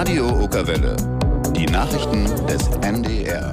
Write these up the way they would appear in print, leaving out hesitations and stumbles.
Radio Okerwelle. Die Nachrichten des NDR.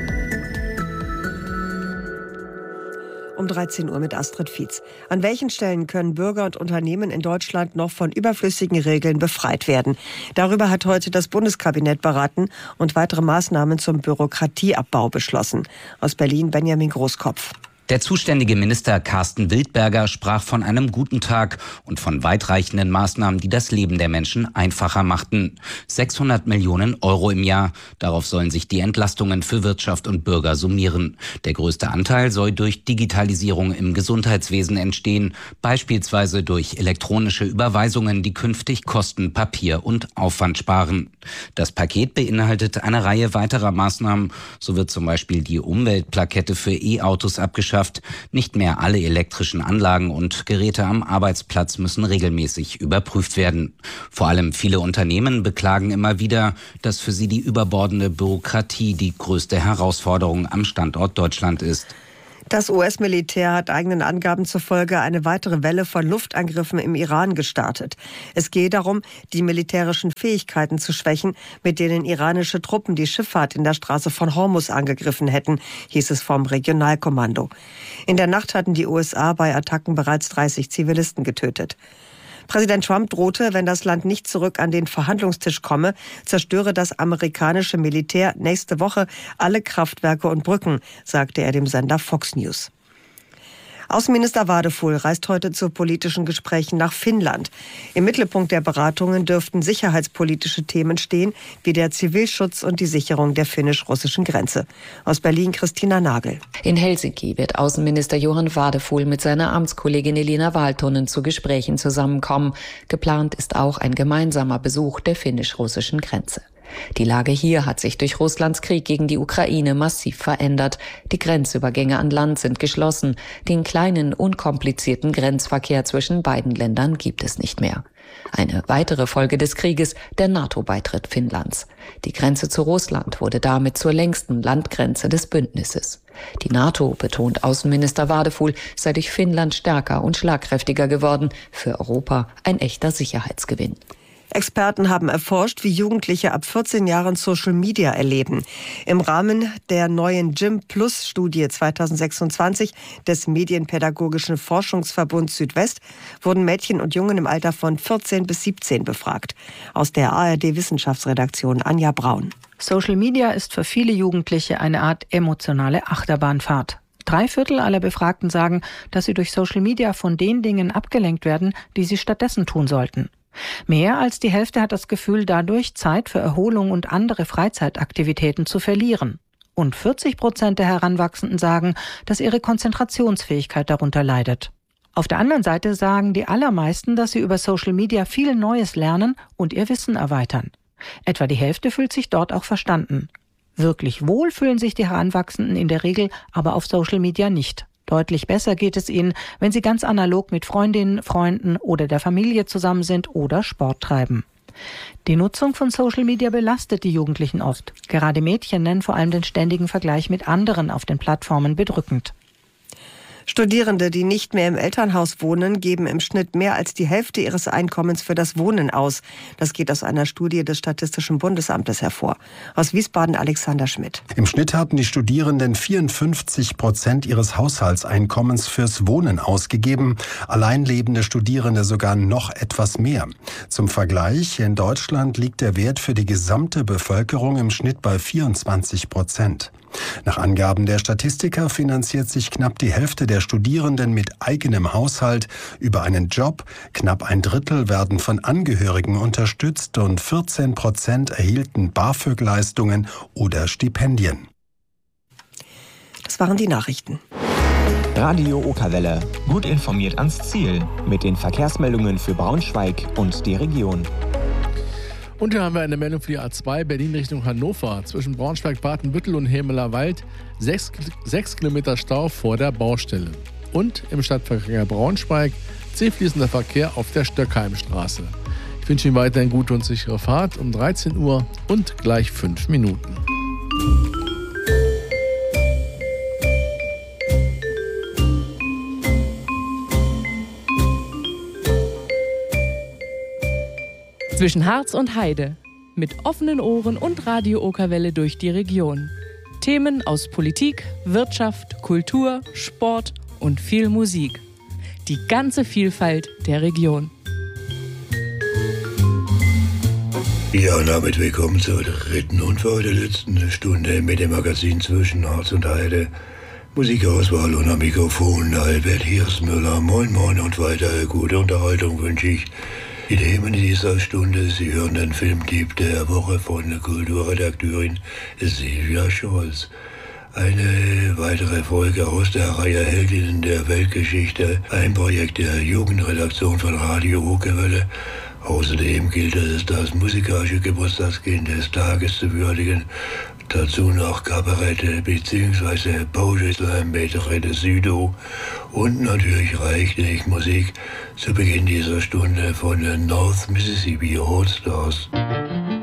Um 13 Uhr mit Astrid Fietz. An welchen Stellen können Bürger und Unternehmen in Deutschland noch von überflüssigen Regeln befreit werden? Darüber hat heute das Bundeskabinett beraten und weitere Maßnahmen zum Bürokratieabbau beschlossen. Aus Berlin Benjamin Großkopf. Der zuständige Minister Carsten Wildberger sprach von einem guten Tag und von weitreichenden Maßnahmen, die das Leben der Menschen einfacher machten. 600 Millionen Euro im Jahr. Darauf sollen sich die Entlastungen für Wirtschaft und Bürger summieren. Der größte Anteil soll durch Digitalisierung im Gesundheitswesen entstehen, beispielsweise durch elektronische Überweisungen, die künftig Kosten, Papier und Aufwand sparen. Das Paket beinhaltet eine Reihe weiterer Maßnahmen. So wird zum Beispiel die Umweltplakette für E-Autos abgeschafft. Nicht mehr alle elektrischen Anlagen und Geräte am Arbeitsplatz müssen regelmäßig überprüft werden. Vor allem viele Unternehmen beklagen immer wieder, dass für sie die überbordende Bürokratie die größte Herausforderung am Standort Deutschland ist. Das US-Militär hat eigenen Angaben zufolge eine weitere Welle von Luftangriffen im Iran gestartet. Es gehe darum, die militärischen Fähigkeiten zu schwächen, mit denen iranische Truppen die Schifffahrt in der Straße von Hormuz angegriffen hätten, hieß es vom Regionalkommando. In der Nacht hatten die USA bei Attacken bereits 30 Zivilisten getötet. Präsident Trump drohte, wenn das Land nicht zurück an den Verhandlungstisch komme, zerstöre das amerikanische Militär nächste Woche alle Kraftwerke und Brücken, sagte er dem Sender Fox News. Außenminister Wadefuhl reist heute zu politischen Gesprächen nach Finnland. Im Mittelpunkt der Beratungen dürften sicherheitspolitische Themen stehen, wie der Zivilschutz und die Sicherung der finnisch-russischen Grenze. Aus Berlin Christina Nagel. In Helsinki wird Außenminister Johan Wadefuhl mit seiner Amtskollegin Elina Valtonen zu Gesprächen zusammenkommen. Geplant ist auch ein gemeinsamer Besuch der finnisch-russischen Grenze. Die Lage hier hat sich durch Russlands Krieg gegen die Ukraine massiv verändert. Die Grenzübergänge an Land sind geschlossen. Den kleinen, unkomplizierten Grenzverkehr zwischen beiden Ländern gibt es nicht mehr. Eine weitere Folge des Krieges, der NATO-Beitritt Finnlands. Die Grenze zu Russland wurde damit zur längsten Landgrenze des Bündnisses. Die NATO, betont Außenminister Wadefuhl, sei durch Finnland stärker und schlagkräftiger geworden. Für Europa ein echter Sicherheitsgewinn. Experten haben erforscht, wie Jugendliche ab 14 Jahren Social Media erleben. Im Rahmen der neuen Gym-Plus-Studie 2026 des Medienpädagogischen Forschungsverbunds Südwest wurden Mädchen und Jungen im Alter von 14 bis 17 befragt. Aus der ARD-Wissenschaftsredaktion Anja Braun. Social Media ist für viele Jugendliche eine Art emotionale Achterbahnfahrt. 3/4 aller Befragten sagen, dass sie durch Social Media von den Dingen abgelenkt werden, die sie stattdessen tun sollten. Mehr als die Hälfte hat das Gefühl, dadurch Zeit für Erholung und andere Freizeitaktivitäten zu verlieren. Und 40% der Heranwachsenden sagen, dass ihre Konzentrationsfähigkeit darunter leidet. Auf der anderen Seite sagen die allermeisten, dass sie über Social Media viel Neues lernen und ihr Wissen erweitern. Etwa die Hälfte fühlt sich dort auch verstanden. Wirklich wohl fühlen sich die Heranwachsenden in der Regel aber auf Social Media nicht. Deutlich besser geht es ihnen, wenn sie ganz analog mit Freundinnen, Freunden oder der Familie zusammen sind oder Sport treiben. Die Nutzung von Social Media belastet die Jugendlichen oft. Gerade Mädchen nennen vor allem den ständigen Vergleich mit anderen auf den Plattformen bedrückend. Studierende, die nicht mehr im Elternhaus wohnen, geben im Schnitt mehr als die Hälfte ihres Einkommens für das Wohnen aus. Das geht aus einer Studie des Statistischen Bundesamtes hervor. Aus Wiesbaden Alexander Schmidt. Im Schnitt haben die Studierenden 54% ihres Haushaltseinkommens fürs Wohnen ausgegeben. Alleinlebende Studierende sogar noch etwas mehr. Zum Vergleich, in Deutschland liegt der Wert für die gesamte Bevölkerung im Schnitt bei 24%. Nach Angaben der Statistiker finanziert sich knapp die Hälfte der Studierenden mit eigenem Haushalt über einen Job. Knapp 1/3 werden von Angehörigen unterstützt und 14% erhielten BAföG-Leistungen oder Stipendien. Das waren die Nachrichten. Radio Okerwelle. Gut informiert ans Ziel. Mit den Verkehrsmeldungen für Braunschweig und die Region. Und hier haben wir eine Meldung für die A2 Berlin Richtung Hannover. Zwischen Braunschweig, Papenbüttel und Hemeler Wald 6 Kilometer Stau vor der Baustelle. Und im Stadtverkehr Braunschweig zähfließender Verkehr auf der Stöckheimstraße. Ich wünsche Ihnen weiterhin gute und sichere Fahrt um 13 Uhr und gleich 5 Minuten. Zwischen Harz und Heide. mit offenen Ohren und Radio Okerwelle durch die Region. Themen aus Politik, Wirtschaft, Kultur, Sport und viel Musik. Die ganze Vielfalt der Region. Ja, und damit willkommen zur dritten und für heute letzten Stunde mit dem Magazin zwischen Harz und Heide. Musikauswahl und am Mikrofon Albert Hirsmüller. Moin moin und weiter gute Unterhaltung wünsche ich. Die Themen dieser Stunde, Sie hören den Filmtipp der Woche von Kulturredakteurin Silvia Scholz. Eine weitere Folge aus der Reihe Heldinnen der Weltgeschichte, ein Projekt der Jugendredaktion von Radio Okerwelle. Außerdem gilt es, das musikalische Geburtstagskind des Tages zu würdigen. Dazu noch Kabarette bzw. Poetry Slam mit Rede Südo. Und natürlich reichlich Musik zu Beginn dieser Stunde von den North Mississippi All Stars.